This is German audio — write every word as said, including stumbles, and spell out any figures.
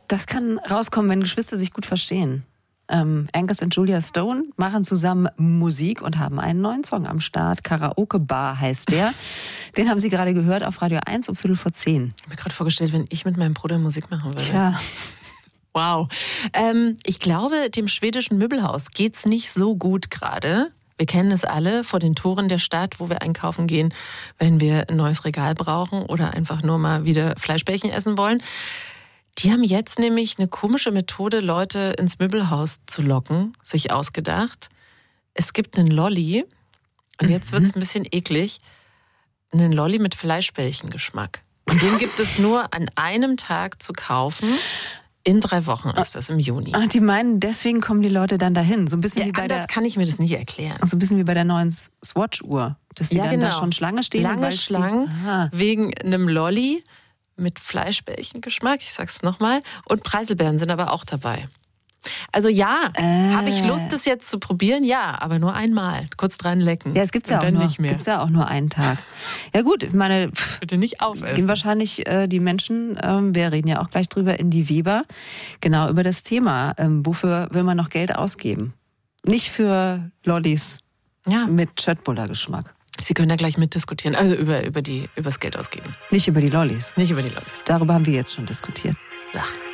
Das kann rauskommen, wenn Geschwister sich gut verstehen. Ähm, Angus und Julia Stone machen zusammen Musik und haben einen neuen Song am Start. Karaoke Bar heißt der. Den haben Sie gerade gehört auf Radio eins um Viertel vor zehn. Ich habe mir gerade vorgestellt, wenn ich mit meinem Bruder Musik machen würde. Tja. Wow. Ähm, ich glaube, dem schwedischen Möbelhaus geht's nicht so gut gerade. Wir kennen es alle vor den Toren der Stadt, wo wir einkaufen gehen, wenn wir ein neues Regal brauchen oder einfach nur mal wieder Fleischbällchen essen wollen. Die haben jetzt nämlich eine komische Methode, Leute ins Möbelhaus zu locken, sich ausgedacht. Es gibt einen Lolli, und jetzt wird's ein bisschen eklig, einen Lolli mit Fleischbällchengeschmack. Und den gibt es nur an einem Tag zu kaufen. In drei Wochen ist das, im Juni. Ach, die meinen, deswegen kommen die Leute dann dahin. So ein bisschen Ja, wie bei anders der, kann ich mir das nicht erklären. so ein bisschen wie bei der neuen Swatch-Uhr. Dass die Ja, dann genau. da schon Schlange stehen. und Lange weil es die- Schlangen Aha. wegen einem Lolli mit Fleischbällchengeschmack, ich sag's nochmal. Und Preiselbeeren sind aber auch dabei. Also ja, Äh. habe ich Lust, das jetzt zu probieren? Ja, aber nur einmal. Kurz dran lecken. Ja, es gibt's ja und auch dann nur, nicht mehr. gibt's ja auch nur einen Tag. Ja gut, ich meine, pff, Bitte nicht aufessen. gehen wahrscheinlich äh, die Menschen, ähm, wir reden ja auch gleich drüber, in die Weber, genau über das Thema. Ähm, wofür will man noch Geld ausgeben? Nicht für Lollis Ja, mit Schöttbuller-Geschmack. Sie können da gleich mitdiskutieren. Also über, über, die, über das Geld ausgeben. Nicht über die Lollis. Nicht über die Lollis. Darüber haben wir jetzt schon diskutiert. Ach.